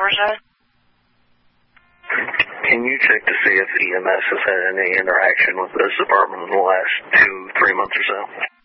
Georgia. Can you check to see if EMS has had any interaction with this department in the last 2-3 months or so?